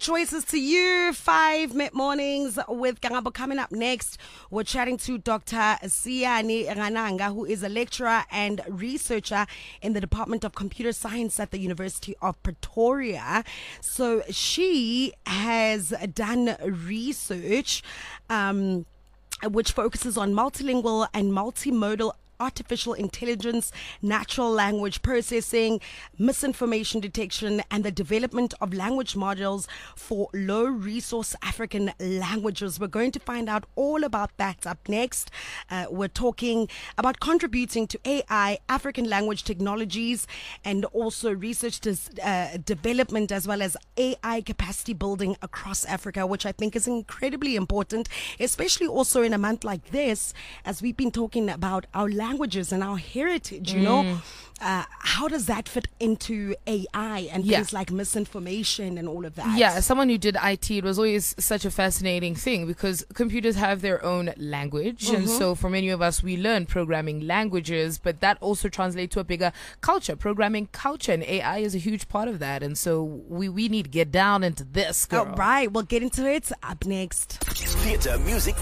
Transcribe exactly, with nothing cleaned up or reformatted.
choices to you. Five mid mornings with Kangabo. Coming up next, we're chatting to Doctor Siyani Rananga, who is a lecturer and researcher in the Department of Computer Science at the University of Pretoria. So she has done research um, which focuses on multilingual and multimodal artificial intelligence, natural language processing, misinformation detection, and the development of language models for low-resource African languages. We're going to find out all about that up next. Uh, we're talking about contributing to A I, African language technologies, and also research des- uh, development, as well as A I capacity building across Africa, which I think is incredibly important, especially also in a month like this, as we've been talking about our language languages and our heritage, you mm. know, uh, how does that fit into A I and yeah. things like misinformation and all of that? Yeah, as someone who did I T, it was always such a fascinating thing because computers have their own language. Mm-hmm. And so for many of us, we learn programming languages, but that also translates to a bigger culture, programming culture. And A I is a huge part of that. And so we, we need to get down into this, girl. All right, we'll get into it up next. Theatre, music,